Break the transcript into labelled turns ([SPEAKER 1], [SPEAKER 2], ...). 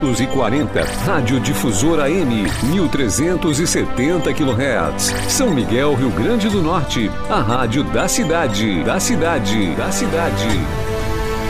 [SPEAKER 1] 1240, Rádio Difusora AM, 1370 kHz. São Miguel, Rio Grande do Norte, a rádio da cidade.